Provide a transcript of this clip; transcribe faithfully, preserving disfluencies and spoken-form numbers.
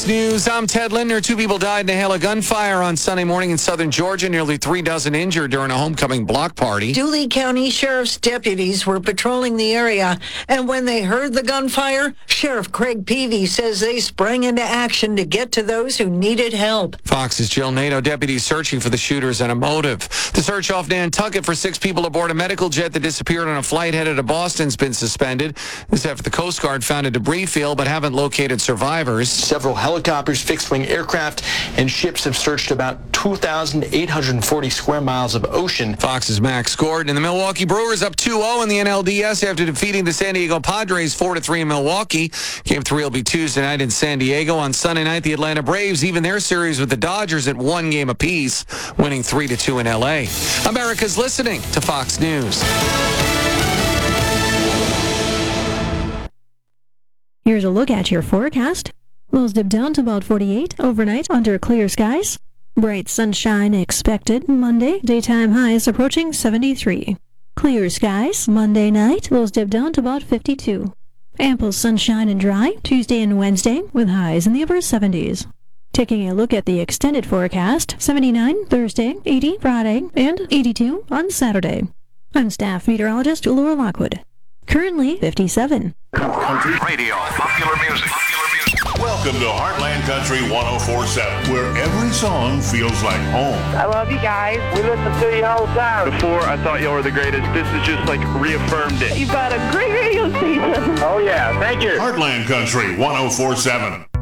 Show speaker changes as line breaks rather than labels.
Fox News, I'm Ted Lindner. Two people died in a hail of gunfire on Sunday morning in southern Georgia. Nearly three dozen injured during a homecoming block party.
Dooley County Sheriff's deputies were patrolling the area, and when they heard the gunfire, Sheriff Craig Peavy says they sprang into action to get to those who needed help.
Fox's Jill Nato, deputies searching for the shooters and a motive. The search off Nantucket for six people aboard a medical jet that disappeared on a flight headed to Boston has been suspended. This after the Coast Guard found a debris field but haven't located survivors.
Several helicopters, fixed-wing aircraft, and ships have searched about two thousand eight hundred forty square miles of ocean.
Fox's Max Gordon and the Milwaukee Brewers up two oh in the N L D S after defeating the San Diego Padres four to three in Milwaukee. Game three will be Tuesday night in San Diego. On Sunday night, the Atlanta Braves even their series with the Dodgers at one game apiece, winning three to two in L A. America's listening to Fox News.
Here's a look at your forecast. Lows dip down to about forty-eight overnight under clear skies. Bright sunshine expected Monday. Daytime highs approaching seventy-three. Clear skies Monday night. Lows dip down to about fifty-two. Ample sunshine and dry Tuesday and Wednesday with highs in the upper seventies. Taking a look at the extended forecast, seventy-nine Thursday, eighty Friday, and eighty-two on Saturday. I'm staff meteorologist Laura Lockwood. Currently fifty-seven.
Country radio, popular music, popular music.
Welcome to Heartland Country one oh four point seven, where every song feels like home.
I love you guys. We listen to you all the time.
Before, I thought y'all were the greatest. This is just like reaffirmed it.
You've got a great radio station.
Oh, yeah. Thank you.
Heartland Country one oh four point seven.